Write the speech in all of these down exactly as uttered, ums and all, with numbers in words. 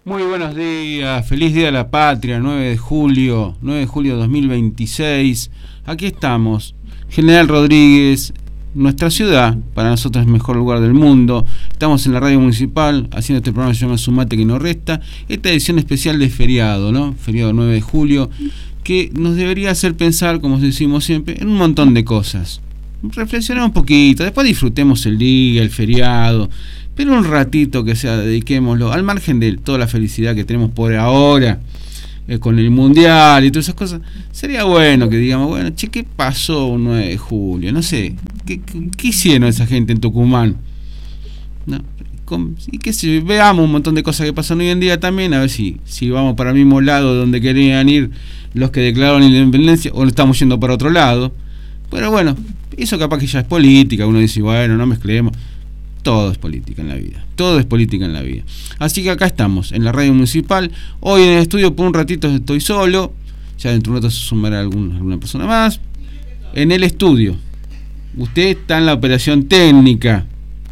Muy buenos días, feliz día de la patria, nueve de julio, nueve de julio de dos mil veintiséis. Aquí estamos, General Rodríguez, nuestra ciudad, para nosotros es el mejor lugar del mundo. Estamos en la radio municipal haciendo este programa que se llama Sumate que no resta. Esta edición especial de feriado, ¿no? Feriado nueve de julio, que nos debería hacer pensar, como decimos siempre, en un montón de cosas. Reflexionemos un poquito, después disfrutemos el día, el feriado, pero un ratito que sea, dediquémoslo, al margen de toda la felicidad que tenemos por ahora, eh, con el mundial y todas esas cosas. Sería bueno que digamos, bueno, che, ¿qué pasó un nueve de julio? No sé, ¿qué, qué, qué hicieron esa gente en Tucumán? ¿No? Con, y que si veamos un montón de cosas que pasan hoy en día también, a ver si, si vamos para el mismo lado donde querían ir los que declararon la independencia, o estamos yendo para otro lado. Pero bueno, eso capaz que ya es política, uno dice, bueno, no mezclemos. Todo es política en la vida, todo es política en la vida. Así que acá estamos, en la radio municipal. Hoy en el estudio por un ratito estoy solo, ya dentro de un rato se sumará algún, alguna persona más. En el estudio, usted está en la operación técnica.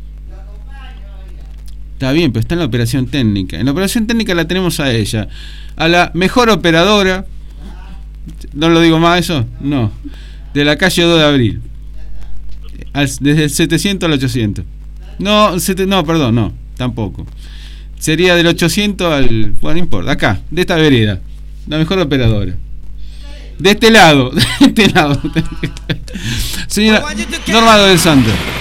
Está bien, pero está en la operación técnica. En la operación técnica la tenemos a ella, a la mejor operadora, no lo digo más eso, no, de la calle dos de abril, al, desde el setecientos al ochocientos. No, sete, no, perdón, no, tampoco. Sería del ochocientos al... Bueno, no importa, acá, de esta vereda. La mejor operadora. De este lado, de este lado. Señora Norma del Santo.